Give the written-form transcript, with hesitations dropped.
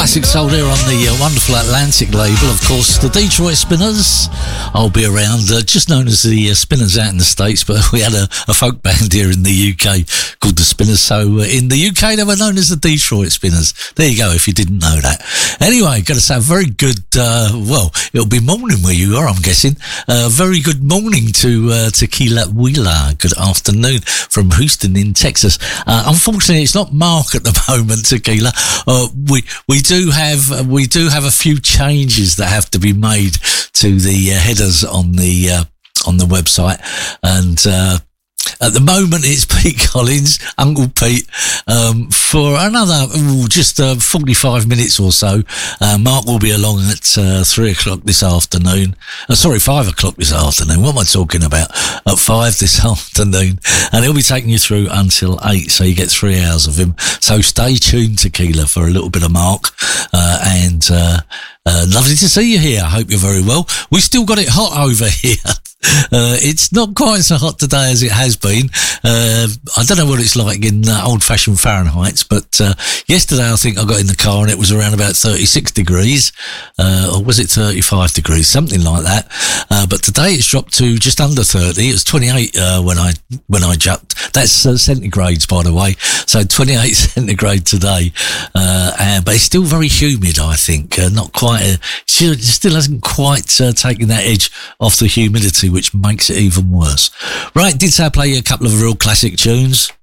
classic soul there on the wonderful Atlantic label. Of course, the Detroit Spinners. I'll be around, just known as the Spinners out in the States, but we had a folk band here in the UK called the Spinners. So in the UK, they were known as the Detroit Spinners. There you go, if you didn't know that. Anyway, got to say a very good, well, it'll be morning where you are, I'm guessing. Very good morning to Tequila Wheeler. Good afternoon from Houston in Texas. Unfortunately, it's not Mark at the moment, Tequila. We do have a few changes that have to be made to the headers on the website, and at the moment it's Pete Collins, Uncle Pete, for another just 45 minutes or so. Mark will be along at 3 o'clock this afternoon. 5 o'clock this afternoon. What am I talking about? At 5 this afternoon. And he'll be taking you through until 8, so you get 3 hours of him. So stay tuned, Tequila, for a little bit of Mark. Lovely to see you here. I hope you're very well. We still got it hot over here. It's not quite so hot today as it has been. I don't know what it's like in old-fashioned Fahrenheit, but yesterday I think I got in the car and it was around about 36 degrees, or was it 35 degrees, something like that. But today it's dropped to just under 30. It was 28 when I jumped. That's centigrades, by the way. So 28 centigrade today, but it's still very humid. I think not quite. Still hasn't quite taken that edge off the humidity, which makes it even worse. Right, did say I play you a couple of real classic tunes.